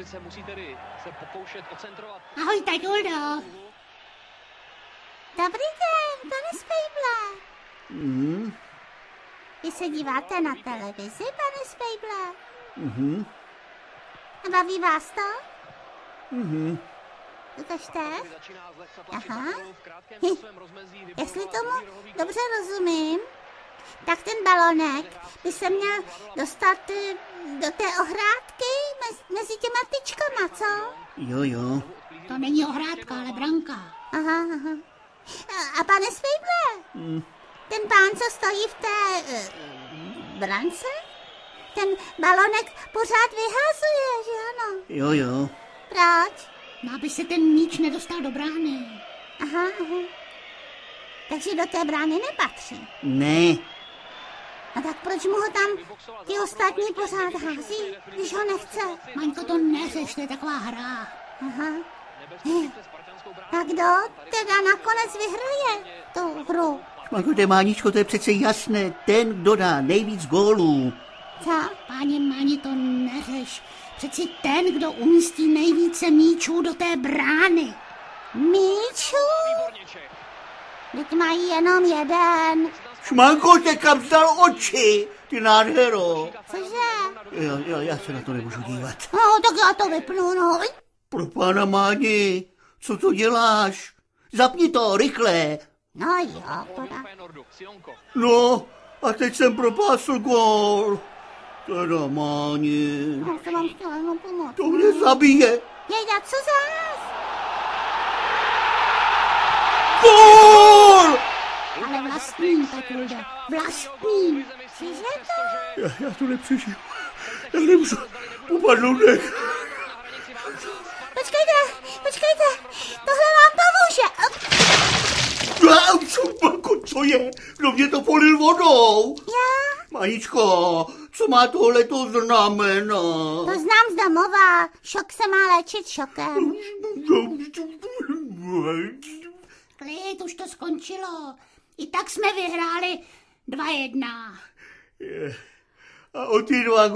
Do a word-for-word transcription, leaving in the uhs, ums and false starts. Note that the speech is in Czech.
se musí tedy se pokoušet ocentrovat. Ahoj, Tajuldo. Dobrý den, pane Spejble. Mhm. Vy se díváte na televizi, pane Spejble? Mhm. Baví vás to? Mhm. Ukažte. Aha. Hm. Jestli tomu dobře rozumím, tak ten balonek by se měl dostat eh, do té ohrádky mezi, mezi těma tyčkama, co? Jo, jo. To není ohrádka, ale branka. Aha, aha. A, a pane Spejble, Mm. ten pán, co stojí v té eh, brance, ten balonek pořád vyhazuje, že ano? Jo, jo. Proč? No, aby se ten míč nedostal do brány. Aha, aha. Takže do té brány nepatří. Ne. A tak proč mu ho tam ti ostatní pořád hází, když ho nechce? Maňko, to neřeš, to je taková hra. Aha. A kdo teda nakonec vyhraje tu hru? Šmanko, Máničko, to je přece jasné. Ten, kdo dá nejvíc gólů. Co? Páni Máni, to neřeš. Přeci ten, kdo umístí nejvíce míčů do té brány. Míčů? Teď mají jenom jeden. Šmanko, te kam vzdal oči, ty nádhero. Cože? Jo, jo, já se na to nemůžu dívat. No, tak já to vypnu, no. Pro pána Máni, co to děláš? Zapni to, rychle. No jo, teda. No, a teď jsem propásl gól. Teda Máni, Já se vám chtěla jenom pomoct. to mě zabije. Jejda, co zás? Gól! Ale vlastní, Tajuldo, vlastní. Cože to? Já, já to nepřežiju. Já nemůžu upadnout dech. Počkejte, počkejte, tohle vám pomůže. Šmanko, co je? Kdo mě to polil vodou? Já? Maničko, co má tohleto znamená? To znám z domova. Šok se má léčit šokem. Klid, už to skončilo. I tak jsme vyhráli dva jedna. A o ty dva